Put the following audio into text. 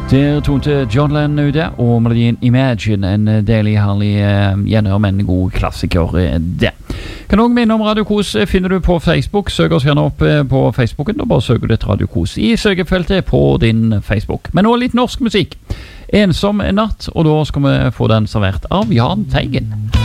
Der tonte John Lennon ute, og melodien Imagine, en deilig, herlig gjenhør, men god klassiker det. Kan også minne om Radio Kos finner du på Facebook. Søk oss gjerne opp på Facebooken, og bare søker du etter Radio Kos i søkefeltet på din Facebook. Men nå litt norsk musikk. Ensom natt, og da skal vi få den servert av Jahn Teigen.